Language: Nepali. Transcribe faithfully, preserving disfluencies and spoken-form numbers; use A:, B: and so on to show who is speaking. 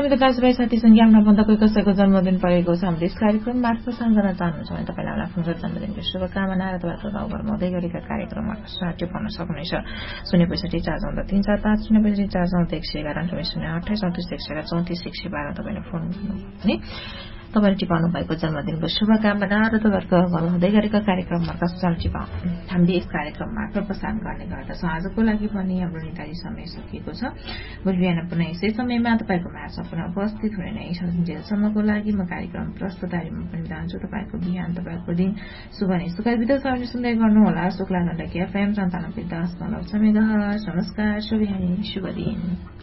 A: मित्र दाजुभाइ साथी संज्ञामा भन्दा कोही कसैको जन्मदिन परेको छ हामीले यस कार्यक्रम मार्फत सम्झना चाहनुहुन्छ भने तपाईँलाई आफ्नो जन्मदिनको शुभकामना र तपाईँको गाउँघरमा हुँदै गरेका कार्यक्रममा साट्यो भन्न सक्नुहुनेछ। शून्य पैसठी चार चौध तीन चार पाँच शून्य पैसठी चार चौध एक सय एघार अन्ठाउन्न शून्य अठाइस चौतिस एक सय चौतिस एक सय बाह्र तपाईँले फोन गर्नु तपाईँले टिपाउनु भएको जन्मदिनको शुभकामना र तपाईँहरूको घरमा हुँदै गरेका कार्यक्रममा कष्टल टिपा हामीले यस कार्यक्रममा प्रसारण गर्ने गर्दछौँ। आजको लागि पनि हाम्रो निर्धारित समय सकिएको छ। भोलि बिहान पुनः यसै समयमा तपाईँको माझमा पुनः उपस्थित हुने नै सन्जेलसम्मको लागि म कार्यक्रम प्रस्तुतारीमा पनि चाहन्छु तपाईँको बिहान तपाईँको दिन शुभ नै सुखद विदेश सुन्दै गर्नुहोला। शुक्ला गण्डकी एफएम सन्तानब्बे दशमलव छ मेगाहर्ज। नमस्कार, शुभ बिहानी, शुभ दिन।